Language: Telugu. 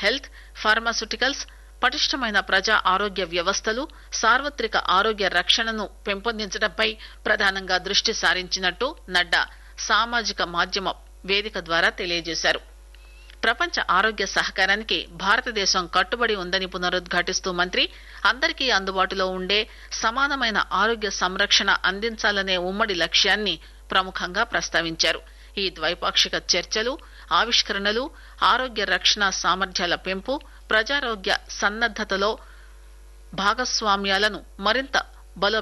హెల్త్, ఫార్మాస్యూటికల్స్, పటిష్టమైన ప్రజా ఆరోగ్య వ్యవస్థలు, సార్వత్రిక ఆరోగ్య రక్షణను పెంపొందించడంపై ప్రధానంగా దృష్టి సారించినట్టు నడ్డా సామాజిక మాధ్యమ వేదిక ద్వారా తెలియజేశారు. ప్రపంచ ఆరోగ్య సహకారానికి భారతదేశం కట్టుబడి ఉందని పునరుద్ఘాటిస్తూ మంత్రి అందరికీ అందుబాటులో ఉండే సమానమైన ఆరోగ్య సంరక్షణ అందించాలనే ఉమ్మడి లక్ష్యాన్ని ప్రముఖంగా ప్రస్తావించారు. ఈ ద్వైపాక్షిక చర్చలు, ఆవిష్కరణలు ఆరోగ్య రక్షణ సామర్థ్యాల పెంపు, ప్రజారోగ్య సన్నద్దతలో భాగస్వామ్యాలను మరింత